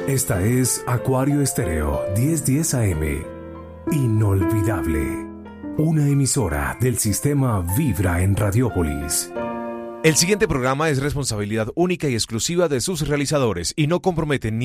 Esta es Acuario Estéreo 1010 AM. Inolvidable. Una emisora del sistema Vibra en Radiópolis. El siguiente programa es responsabilidad única y exclusiva de sus realizadores y no compromete ni